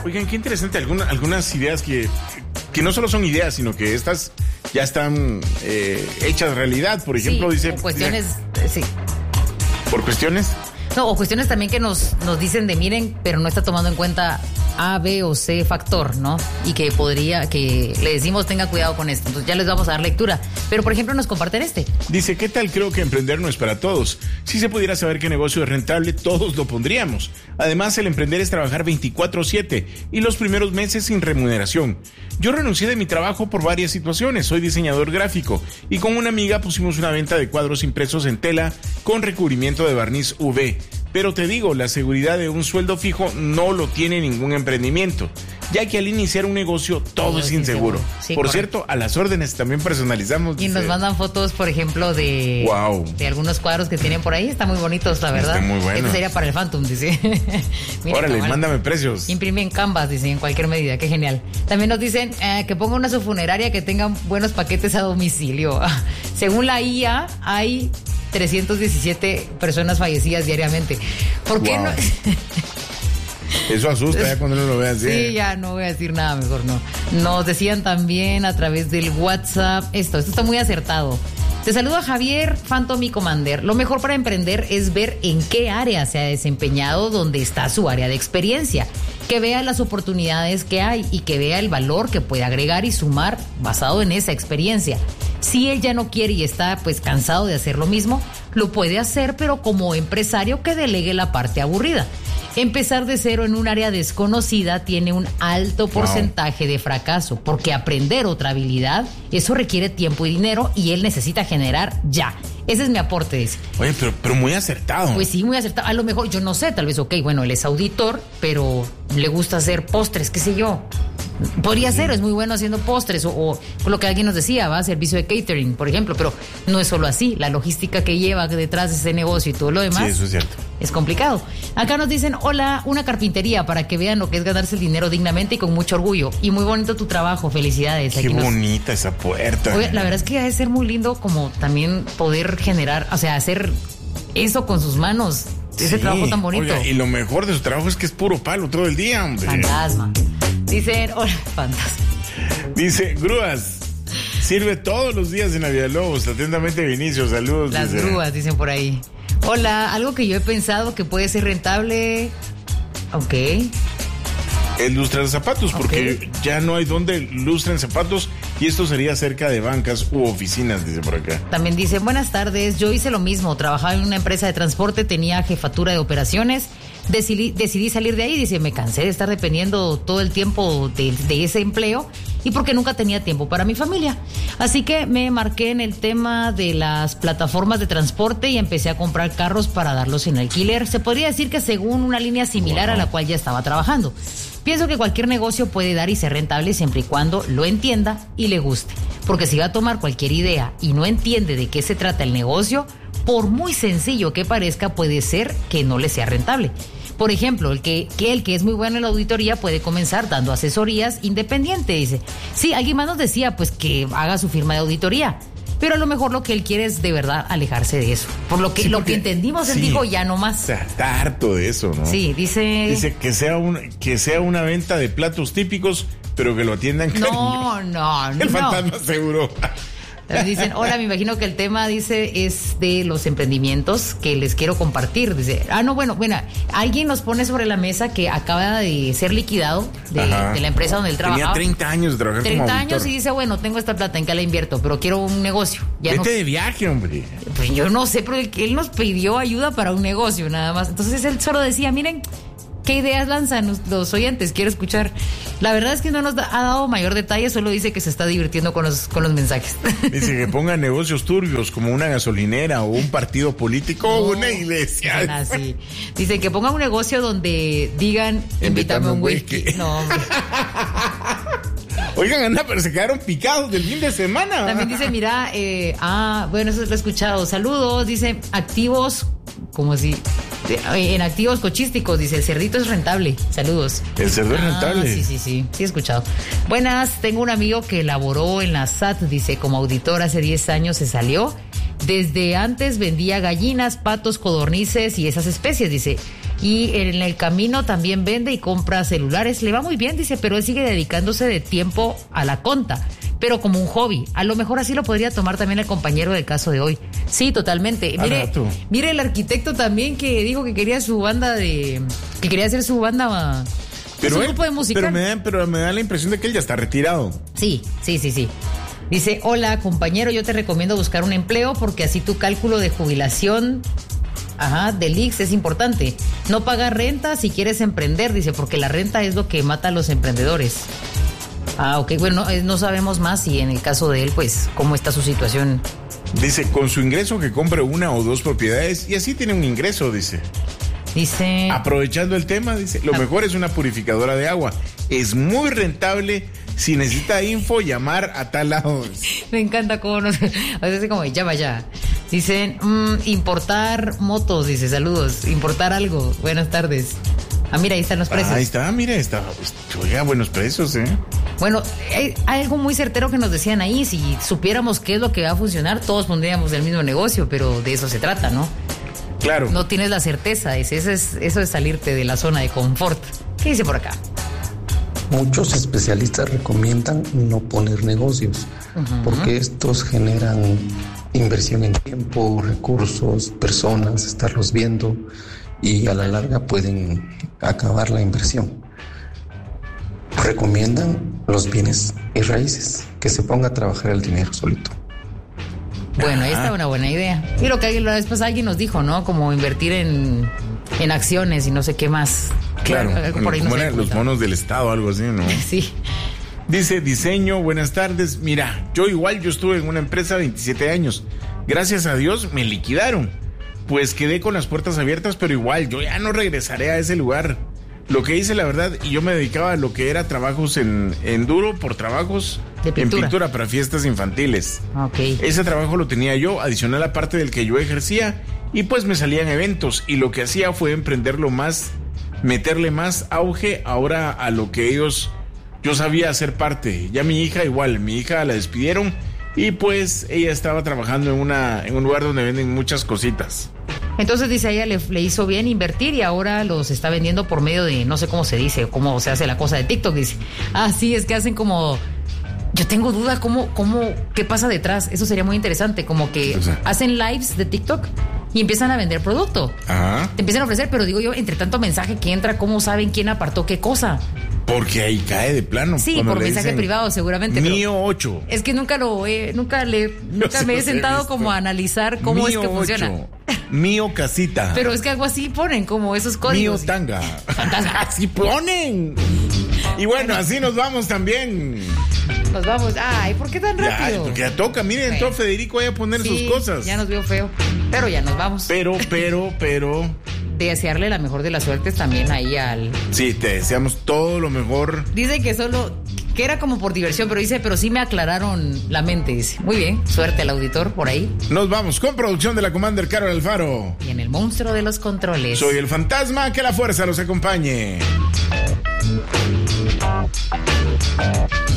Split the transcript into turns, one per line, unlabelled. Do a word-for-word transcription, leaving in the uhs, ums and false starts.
Oigan, qué interesante, alguna, algunas ideas que, que no solo son ideas, sino que estas ya están eh, hechas realidad. Por ejemplo,
sí,
dice...
cuestiones, eh, sí.
¿Por cuestiones?
No, o cuestiones también que nos, nos dicen de miren, pero no está tomando en cuenta A, B o C factor, ¿no? Y que podría, que le decimos tenga cuidado con esto. Entonces ya les vamos a dar lectura. Pero, por ejemplo, nos comparten este.
Dice, ¿qué tal? Creo que emprender no es para todos. Si se pudiera saber qué negocio es rentable, todos lo pondríamos. Además, el emprender es trabajar veinticuatro siete y los primeros meses sin remuneración. Yo renuncié de mi trabajo por varias situaciones. Soy diseñador gráfico y con una amiga pusimos una venta de cuadros impresos en tela con recubrimiento de barniz U V. Pero te digo, la seguridad de un sueldo fijo no lo tiene ningún emprendimiento, ya que al iniciar un negocio todo, todo es inseguro. Sí, por correcto. Cierto, a las órdenes también personalizamos.
Y dice, nos mandan fotos, por ejemplo, de,
wow.
de algunos cuadros que tienen por ahí. Están muy bonitos, la verdad.
Están muy buenos.
Este sería para el Phantom, dice.
Mira, órale, cabal, mándame precios.
Imprime en Canvas, dicen, en cualquier medida. Qué genial. También nos dicen eh, que ponga una subfuneraria que tenga buenos paquetes a domicilio. Según la I A, hay trescientas diecisiete personas fallecidas diariamente. ¿Por qué wow. no?
Eso asusta ya cuando uno lo ve así.
Sí, ya no voy a decir nada, mejor no. Nos decían también a través del WhatsApp, esto, esto está muy acertado. Te saluda Javier, Phantom y Commander. Lo mejor para emprender es ver en qué área se ha desempeñado, donde está su área de experiencia. Que vea las oportunidades que hay y que vea el valor que puede agregar y sumar basado en esa experiencia. Si él ya no quiere y está pues cansado de hacer lo mismo, lo puede hacer, pero como empresario que delegue la parte aburrida. Empezar de cero en un área desconocida tiene un alto porcentaje wow. de fracaso, porque aprender otra habilidad, eso requiere tiempo y dinero y él necesita generar ya. Ese es mi aporte, dice.
Oye, pero, pero muy acertado.
Pues sí, muy acertado. A lo mejor, yo no sé, tal vez, ok, bueno, él es auditor, pero le gusta hacer postres, qué sé yo. Podría ser, es muy bueno haciendo postres o, o lo que alguien nos decía, va, servicio de catering, por ejemplo, pero no es solo así, la logística que lleva detrás de ese negocio y todo lo demás.
Sí, eso es cierto.
Es complicado. Acá nos dicen, hola, una carpintería para que vean lo que es ganarse el dinero dignamente y con mucho orgullo. Y muy bonito tu trabajo, felicidades.
Qué
Aquí
bonita
nos...
esa puerta.
Oye, la verdad es que ha de ser muy lindo como también poder generar, o sea, hacer eso con sus manos. Ese sí, trabajo tan bonito.
Oiga, y lo mejor de su trabajo es que es puro palo todo el día, hombre.
Fantasma. Dicen, hola, fantasma.
Dice, grúas, sirve todos los días en Navidad Lobos. Atentamente, Vinicio, saludos.
Las
dice.
grúas, dicen por ahí. Hola, algo que yo he pensado que puede ser rentable. Ok.
El lustrar zapatos, porque
okay.
ya no hay donde lustren zapatos y esto sería cerca de bancas u oficinas, dice por acá.
También dice, buenas tardes, yo hice lo mismo, trabajaba en una empresa de transporte, tenía jefatura de operaciones, decidí, decidí salir de ahí, dice, me cansé de estar dependiendo todo el tiempo de, de ese empleo y porque nunca tenía tiempo para mi familia. Así que me marqué en el tema de las plataformas de transporte y empecé a comprar carros para darlos en alquiler. Se podría decir que según una línea similar wow. a la cual ya estaba trabajando. Pienso que cualquier negocio puede dar y ser rentable siempre y cuando lo entienda y le guste. Porque si va a tomar cualquier idea y no entiende de qué se trata el negocio, por muy sencillo que parezca, puede ser que no le sea rentable. Por ejemplo, el que, que el que es muy bueno en la auditoría puede comenzar dando asesorías independientes, dice. Sí, alguien más nos decía pues que haga su firma de auditoría. Pero a lo mejor lo que él quiere es de verdad alejarse de eso. Por lo que, sí, lo que entendimos, él sí, dijo ya no más.
Está, está harto de eso, ¿no?
Sí, dice...
Dice que sea, un, que sea una venta de platos típicos, pero que lo atiendan cariño.
No, no, no.
El fantasma seguro.
Dicen, hola, me imagino que el tema, dice, es de los emprendimientos que les quiero compartir. Dice, ah, no, bueno, bueno, alguien nos pone sobre la mesa que acaba de ser liquidado de, de la empresa donde él trabajaba.
Tenía treinta años de trabajar como auditor.
treinta años y dice, bueno, tengo esta plata, ¿en qué la invierto? Pero quiero un negocio. Ya
Vete
no...
de viaje, hombre.
Pues yo no sé, pero él, él nos pidió ayuda para un negocio, nada más. Entonces él solo decía, miren, ¿qué ideas lanzan los oyentes? Quiero escuchar. La verdad es que no nos da, ha dado mayor detalle, solo dice que se está divirtiendo con los, con los mensajes.
Dice que pongan negocios turbios como una gasolinera o un partido político no, o una iglesia.
Así. Dice que pongan un negocio donde digan, invítame un whisky. whisky. No, hombre.
Oigan, anda, pero se quedaron picados del fin de semana.
También dice, mira, eh, ah, bueno, eso lo he escuchado. Saludos, dice, activos, como si... En activos cochísticos, dice, el cerdito es rentable. Saludos.
El cerdo es
ah,
rentable.
Sí, sí, sí, sí he escuchado. Buenas, tengo un amigo que laboró en la S A T, dice, como auditor hace diez años se salió. Desde antes vendía gallinas, patos, codornices y esas especies, dice. Y en el camino también vende y compra celulares. Le va muy bien, dice, pero él sigue dedicándose de tiempo a la conta, pero como un hobby. A lo mejor así lo podría tomar también el compañero del caso de hoy. Sí, totalmente. Mire, mire el arquitecto también que dijo que quería su banda de... que quería hacer su banda...
Pero,
su
él,
grupo de música.
Pero me, da, pero me da la impresión de que él ya está retirado.
Sí, sí, sí, sí. Dice, hola compañero, yo te recomiendo buscar un empleo porque así tu cálculo de jubilación... Ajá, del I X S es importante. No pagar renta si quieres emprender, dice, porque la renta es lo que mata a los emprendedores. Ah, ok, bueno, no, no sabemos más y en el caso de él, pues, cómo está su situación.
Dice, con su ingreso que compre una o dos propiedades y así tiene un ingreso, dice.
Dice...
Aprovechando el tema, dice, lo mejor es una purificadora de agua. Es muy rentable. Si necesita info, llamar a tal lado.
Me encanta cómo nos... A veces como, llama ya. Dicen, mmm, importar motos, dice, saludos. Importar algo, buenas tardes. Ah, mira, ahí están los precios.
Ah, ahí está, mira, está. Oiga, buenos precios, ¿eh?
Bueno, hay, hay algo muy certero que nos decían ahí. Si supiéramos qué es lo que va a funcionar, todos pondríamos el mismo negocio, pero de eso se trata, ¿no?
Claro.
No tienes la certeza, es, eso, es, eso es salirte de la zona de confort. ¿Qué dice por acá?
Muchos especialistas recomiendan no poner negocios, uh-huh, porque estos generan inversión en tiempo, recursos, personas, estarlos viendo y a la larga pueden acabar la inversión. Recomiendan los bienes y raíces, que se ponga a trabajar el dinero solito.
Bueno, ahí está una buena idea. Y lo que la vez pasada alguien nos dijo, ¿no? Como invertir en, en acciones y no sé qué más.
Claro, por ahí no sé los bonos del Estado, algo así, ¿no?
Sí.
Dice, diseño, buenas tardes. Mira, yo igual, yo estuve en una empresa veintisiete años. Gracias a Dios me liquidaron. Pues quedé con las puertas abiertas, pero igual, yo ya no regresaré a ese lugar. Lo que hice, la verdad, y yo me dedicaba a lo que era trabajos en, en duro por trabajos
de pintura.
En pintura para fiestas infantiles.
Okay.
Ese trabajo lo tenía yo, adicional a parte del que yo ejercía, y pues me salían eventos, y lo que hacía fue emprenderlo más, meterle más auge ahora a lo que ellos, yo sabía hacer parte. Ya mi hija igual, mi hija la despidieron, y pues ella estaba trabajando en, una, en un lugar donde venden muchas cositas.
Entonces dice, a ella le, le hizo bien invertir y ahora los está vendiendo por medio de, no sé cómo se dice, cómo se hace la cosa de TikTok, dice. Ah, sí, es que hacen como, yo tengo duda, cómo, cómo, qué pasa detrás. Eso sería muy interesante, como que o sea, hacen lives de TikTok y empiezan a vender producto.
Ajá.
Te empiezan a ofrecer, pero digo yo, entre tanto mensaje que entra, ¿cómo saben quién apartó qué cosa?
Porque ahí cae de plano.
Sí, por mensaje privado seguramente.
Mío ocho.
Es que nunca lo he, nunca le, nunca me he sentado he como a analizar cómo Mío es que funciona.
ocho. Mío casita.
Pero es que algo así ponen, como esos códigos.
Mío tanga. Así ponen. Y bueno, así nos vamos también.
Nos vamos. Ay, ¿por qué tan rápido?
Ya, porque ya toca. Miren, entró Federico ahí a poner
sí,
sus cosas.
Ya nos vio feo. Pero ya nos vamos.
Pero, pero, pero.
Desearle la mejor de las suertes también ahí al...
Sí, te deseamos todo lo mejor.
Dice que solo, que era como por diversión, pero dice, pero sí me aclararon la mente, dice. Muy bien, suerte al auditor por ahí.
Nos vamos con producción de la Commander Carol Alfaro.
Y en el monstruo de los controles.
Soy el fantasma, que la fuerza los acompañe.